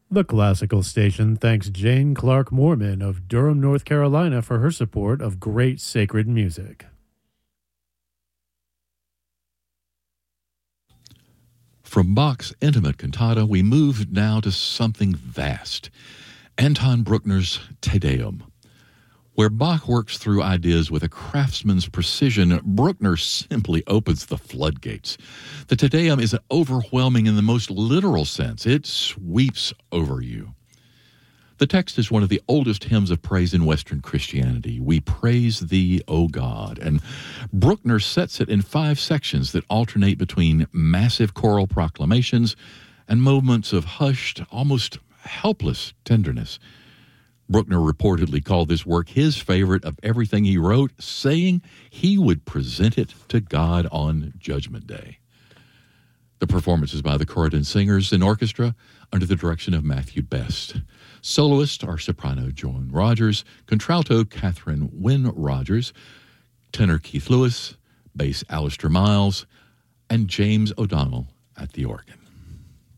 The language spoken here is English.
The Classical Station thanks Jane Clark Mormon of Durham, North Carolina for her support of great sacred music. From Bach's intimate cantata, we move now to something vast. Anton Bruckner's Te Deum. Where Bach works through ideas with a craftsman's precision, Bruckner simply opens the floodgates. The Te Deum is overwhelming in the most literal sense. It sweeps over you. The text is one of the oldest hymns of praise in Western Christianity. We praise thee, O God. And Bruckner sets it in 5 sections that alternate between massive choral proclamations and moments of hushed, almost helpless tenderness. Bruckner reportedly called this work his favorite of everything he wrote, saying he would present it to God on Judgment Day. The performance is by the Corydon Singers and Orchestra under the direction of Matthew Best. Soloists are soprano Joan Rogers, contralto Catherine Wynne Rogers, tenor Keith Lewis, bass Alistair Miles, and James O'Donnell at the organ.